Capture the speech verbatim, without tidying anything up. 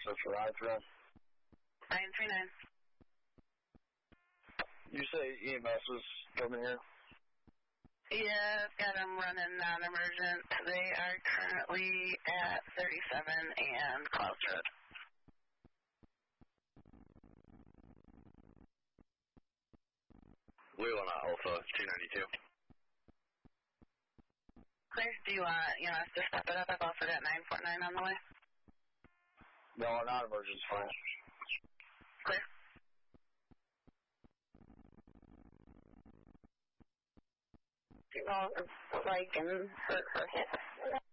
That's for I three. nine three nine. You say E M S is coming here? Yeah, I've got them running non-emergent. They are currently at thirty-seven and Clouds Road. Leland Alpha two ninety-two. Clear. Do you want, you want us to step it up? I've also got nine four nine on the way. No, non-emergent's fine. Clear. You know, like, and her, her hip.